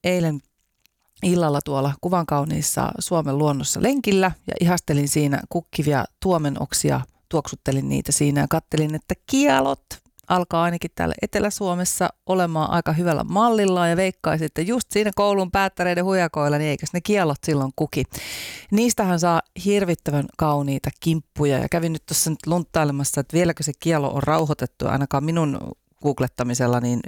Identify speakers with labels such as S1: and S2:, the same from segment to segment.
S1: eilen illalla tuolla Kuvankauniissa Suomen luonnossa lenkillä ja ihastelin siinä kukkivia tuomenoksia, tuoksuttelin niitä siinä ja kattelin, että kialot alkaa ainakin täällä Etelä-Suomessa olemaan aika hyvällä mallilla ja veikkaisin, että just siinä koulun päättäreiden hujakoilla, niin eikös ne kialot silloin kuki. Niistähän saa hirvittävän kauniita kimppuja ja kävin nyt tuossa lunttailemassa, että vieläkö se kialo on rauhoitettu, ainakaan minun googlettamisella, niin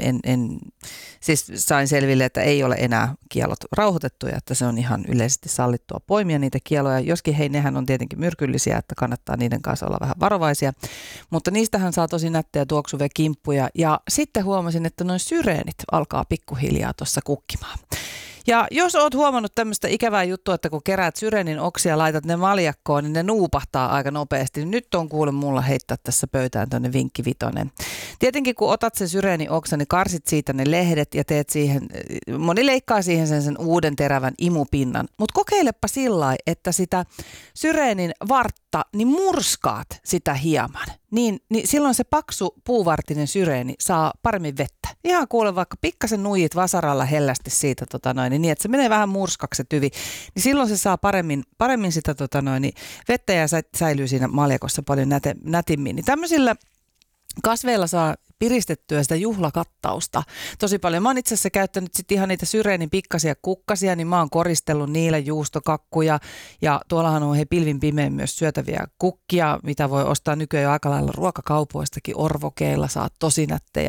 S1: siis sain selville, että ei ole enää kielot rauhoitettuja, että se on ihan yleisesti sallittua poimia niitä kieloja. Joskin nehän on tietenkin myrkyllisiä, että kannattaa niiden kanssa olla vähän varovaisia, mutta niistähän saa tosi nättejä tuoksuvia kimppuja. Ja sitten huomasin, että noin syreenit alkaa pikkuhiljaa tuossa kukkimaan. Ja jos oot huomannut tämmöistä ikävää juttua, että kun keräät syreenin oksia ja laitat ne maljakkoon, niin ne nuupahtaa aika nopeasti. Nyt on kuule mulla heittää tässä pöytään tuonne vinkki vitonen. Tietenkin kun otat sen syreeni oksa, niin karsit siitä ne lehdet ja teet siihen, moni leikkaa siihen sen uuden terävän imupinnan. Mutta kokeilepa sillä lailla, että sitä syreenin vartta, niin murskaat sitä hieman. Niin silloin se paksu puuvartinen syreeni saa paremmin vettä. Ihan kuule vaikka pikkasen nuijit vasaralla hellästi siitä, niin että se menee vähän murskaksi se tyvi. Niin silloin se saa paremmin sitä vettä ja säilyy siinä maljakossa paljon nätimmin. Niin tämmöisillä kasveilla saa piristettyä sitä juhlakattausta tosi paljon. Mä oon itse asiassa käyttänyt sitten ihan niitä syreenin pikkasia kukkasia, niin mä oon koristellut niillä juustokakkuja ja tuollahan on pilvin pimein myös syötäviä kukkia, mitä voi ostaa nykyään jo aika lailla ruokakaupoistakin. Orvokeilla saa tosi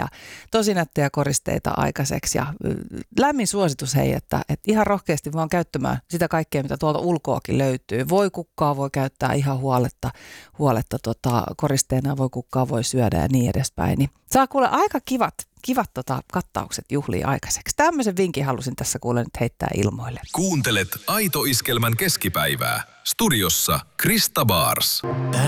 S1: nättejä koristeita aikaiseksi ja lämmin suositus hei, että ihan rohkeasti vaan käyttämään sitä kaikkea, mitä tuolta ulkoakin löytyy. Voi kukkaa voi käyttää ihan huoletta koristeena, voi kukkaa voi syödä ja niin edespäin. Niin saa kuule aika kivat kattaukset juhliin aikaiseksi. Tämmöisen vinkin halusin tässä kuule nyt heittää ilmoille.
S2: Kuuntelet Aito Iskelmän keskipäivää. Studiossa Krista Baars.